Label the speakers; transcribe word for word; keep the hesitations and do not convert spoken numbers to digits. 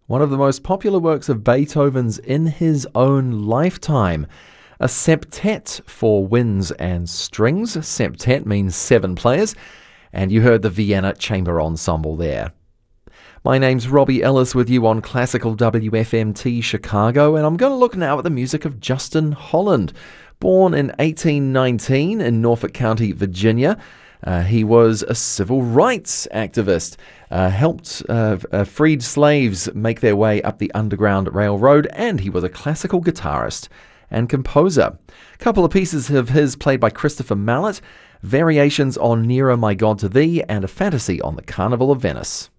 Speaker 1: one of the most popular works of Beethoven's in his own lifetime. A septet for winds and strings. Septet means seven players, and you heard the Vienna Chamber Ensemble there. My name's Robbie Ellis with you on Classical W F M T Chicago, and I'm going to look now at the music of Justin Holland. Born in eighteen nineteen in Norfolk County, Virginia, uh, he was a civil rights activist, uh, helped uh, uh, freed slaves make their way up the Underground Railroad, and he was a classical guitarist and composer. A couple of pieces of his played by Christopher Mallet, variations on Nearer My God to Thee, and a fantasy on the Carnival of Venice.